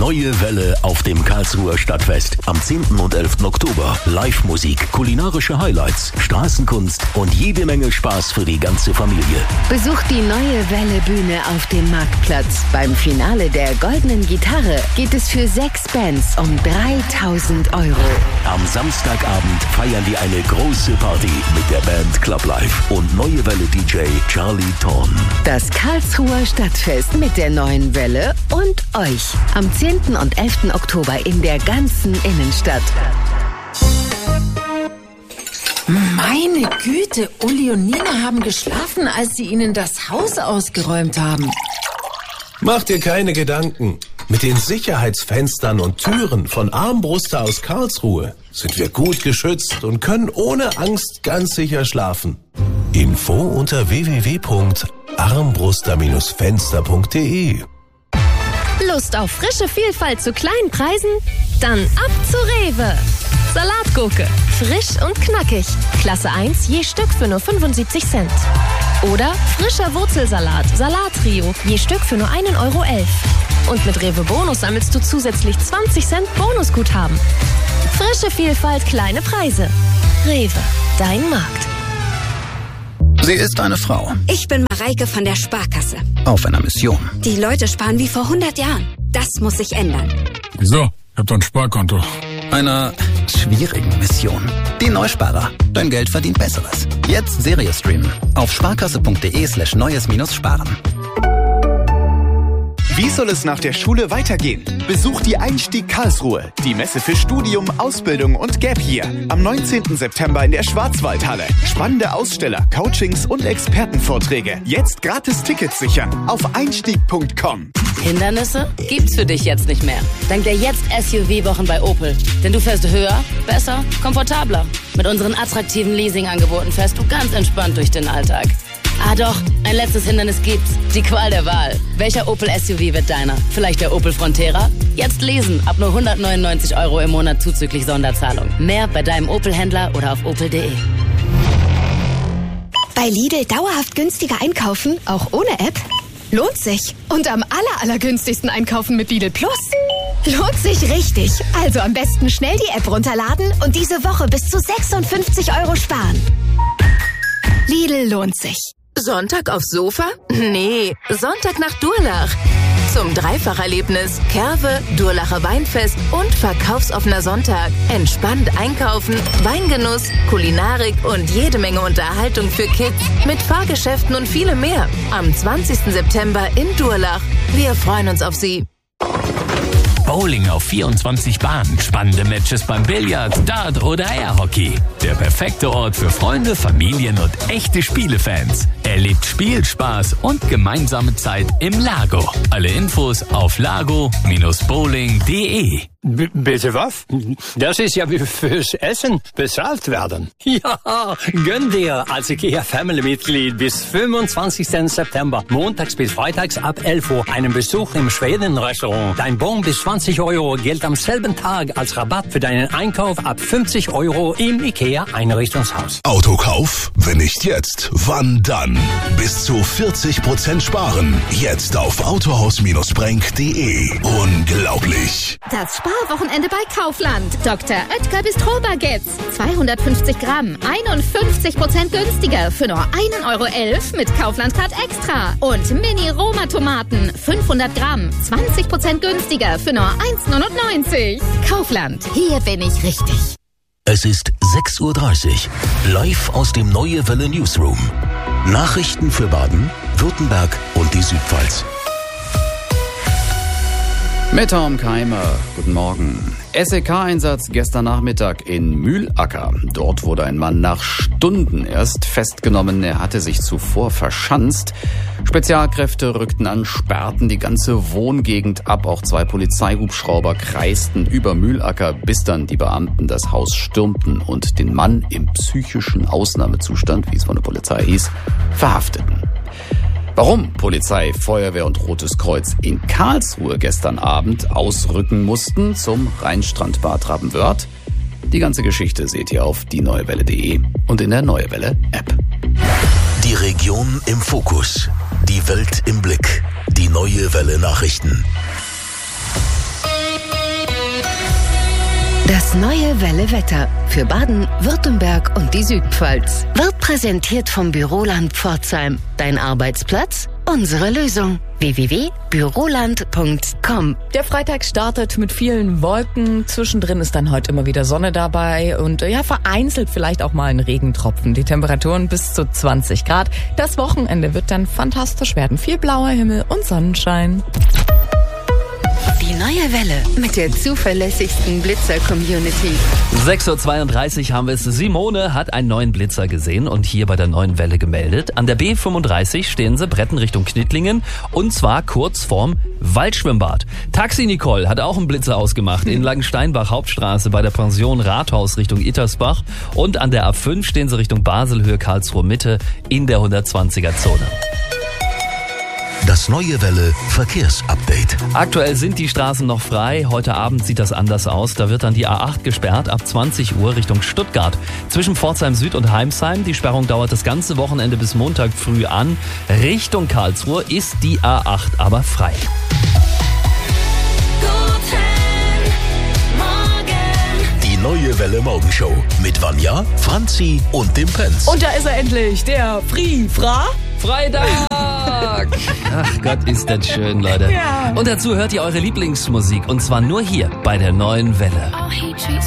Neue Welle auf dem Karlsruher Stadtfest am 10. und 11. Oktober. Live-Musik, kulinarische Highlights, Straßenkunst und jede Menge Spaß für die ganze Familie. Besucht die Neue Welle Bühne auf dem Marktplatz. Beim Finale der Goldenen Gitarre geht es für 6 Bands um 3.000 €. Am Samstagabend feiern wir eine große Party mit der Band Club Life und Neue Welle DJ Charlie Thorn. Das Karlsruher Stadtfest mit der Neuen Welle und euch. Am 10. und 11. Oktober in der ganzen Innenstadt. Meine Güte, Uli und Nina haben geschlafen, als sie ihnen das Haus ausgeräumt haben. Mach dir keine Gedanken. Mit den Sicherheitsfenstern und Türen von Armbruster aus Karlsruhe sind wir gut geschützt und können ohne Angst ganz sicher schlafen. Info unter www.armbruster-fenster.de. Lust auf frische Vielfalt zu kleinen Preisen? Dann ab zu Rewe. Salatgurke, frisch und knackig. Klasse 1 je Stück für nur 75 Cent. Oder frischer Wurzelsalat, Salattrio, je Stück für nur 1,11 €. Und mit Rewe Bonus sammelst du zusätzlich 20 Cent Bonusguthaben. Frische Vielfalt, kleine Preise. Rewe, dein Markt. Sie ist eine Frau. Ich bin Mareike von der Sparkasse. Auf einer Mission. Die Leute sparen wie vor 100 Jahren. Das muss sich ändern. Wieso? Ich hab doch ein Sparkonto. Einer schwierigen Mission. Die Neusparer. Dein Geld verdient Besseres. Jetzt Serie streamen. Auf sparkasse.de/neues-sparen. Wie soll es nach der Schule weitergehen? Besucht die Einstieg Karlsruhe, die Messe für Studium, Ausbildung und Gap Year. Am 19. September in der Schwarzwaldhalle. Spannende Aussteller, Coachings und Expertenvorträge. Jetzt gratis Tickets sichern auf einstieg.com. Hindernisse gibt's für dich jetzt nicht mehr. Dank der Jetzt-SUV-Wochen bei Opel. Denn du fährst höher, besser, komfortabler. Mit unseren attraktiven Leasing-Angeboten fährst du ganz entspannt durch den Alltag. Ah doch, ein letztes Hindernis gibt's. Die Qual der Wahl. Welcher Opel SUV wird deiner? Vielleicht der Opel Frontera? Jetzt lesen. Ab nur 199 € im Monat zuzüglich Sonderzahlung. Mehr bei deinem Opel-Händler oder auf opel.de. Bei Lidl dauerhaft günstiger einkaufen, auch ohne App? Lohnt sich. Und am allergünstigsten einkaufen mit Lidl Plus? Lohnt sich richtig. Also am besten schnell die App runterladen und diese Woche bis zu 56 € sparen. Lidl lohnt sich. Sonntag aufs Sofa? Nee, Sonntag nach Durlach. Zum Dreifacherlebnis Kerwe, Durlacher Weinfest und verkaufsoffener Sonntag. Entspannt einkaufen, Weingenuss, Kulinarik und jede Menge Unterhaltung für Kids mit Fahrgeschäften und vielem mehr. Am 20. September in Durlach. Wir freuen uns auf Sie. Bowling auf 24 Bahnen, spannende Matches beim Billard, Dart oder Airhockey. Der perfekte Ort für Freunde, Familien und echte Spielefans. Erlebt Spielspaß und gemeinsame Zeit im Lago. Alle Infos auf lago-bowling.de. Bitte was? Das ist ja wie fürs Essen bezahlt werden. Ja, gönn dir als IKEA-Family-Mitglied bis 25. September, montags bis freitags ab 11 Uhr, einen Besuch im Schweden-Restaurant. Dein Bon bis 20 € gilt am selben Tag als Rabatt für deinen Einkauf ab 50 € im IKEA-Einrichtungshaus. Autokauf? Wenn nicht jetzt, wann dann? Bis zu 40% sparen. Jetzt auf autohaus-brenk.de. Unglaublich. Das Sparwochenende bei Kaufland. Dr. Oetker Bistro-Baguettes. 250 Gramm, 51% günstiger für nur 1,11 € mit Kaufland-Card Extra. Und Mini-Roma-Tomaten, 500 Gramm, 20% günstiger für nur 1,99 €. Kaufland, hier bin ich richtig. Es ist 6:30 Uhr. Live aus dem Neue Welle Newsroom. Nachrichten für Baden, Württemberg und die Südpfalz. Mit Tom Keimer, guten Morgen. SEK-Einsatz gestern Nachmittag in Mühlacker. Dort wurde ein Mann nach Stunden erst festgenommen. Er hatte sich zuvor verschanzt. Spezialkräfte rückten an, sperrten die ganze Wohngegend ab. Auch 2 Polizeihubschrauber kreisten über Mühlacker, bis dann die Beamten das Haus stürmten und den Mann im psychischen Ausnahmezustand, wie es von der Polizei hieß, verhafteten. Warum Polizei, Feuerwehr und Rotes Kreuz in Karlsruhe gestern Abend ausrücken mussten zum Rheinstrandbad Rabenwörth? Die ganze Geschichte seht ihr auf dieneuewelle.de und in der Neue Welle App. Die Region im Fokus, die Welt im Blick, die Neue Welle Nachrichten. Das neue Welle Wetter für Baden, Württemberg und die Südpfalz. Wird präsentiert vom Büroland Pforzheim. Dein Arbeitsplatz, unsere Lösung. www.büroland.com. Der Freitag startet mit vielen Wolken. Zwischendrin ist dann heute immer wieder Sonne dabei und vereinzelt vielleicht auch mal ein Regentropfen. Die Temperaturen bis zu 20 Grad. Das Wochenende wird dann fantastisch werden. Viel blauer Himmel und Sonnenschein. Die neue Welle mit der zuverlässigsten Blitzer-Community. 6.32 Uhr haben wir es. Simone hat einen neuen Blitzer gesehen und hier bei der neuen Welle gemeldet. An der B35 stehen sie, Bretten Richtung Knittlingen, und zwar kurz vorm Waldschwimmbad. Taxi Nicole hat auch einen Blitzer ausgemacht in Langensteinbach Hauptstraße bei der Pension Rathaus Richtung Ittersbach, und an der A5 stehen sie Richtung Baselhöhe Karlsruhe Mitte in der 120er-Zone. Das neue Welle Verkehrsupdate. Aktuell sind die Straßen noch frei. Heute Abend sieht das anders aus. Da wird dann die A8 gesperrt ab 20 Uhr Richtung Stuttgart. Zwischen Pforzheim Süd und Heimsheim. Die Sperrung dauert das ganze Wochenende bis Montag früh an. Richtung Karlsruhe ist die A8 aber frei. Die neue Welle Morgenshow mit Vanja, Franzi und dem Prinz. Und da ist er endlich, der Freitag! Ach Gott, ist das schön, Leute. Ja. Und dazu hört ihr eure Lieblingsmusik, und zwar nur hier bei der neuen Welle.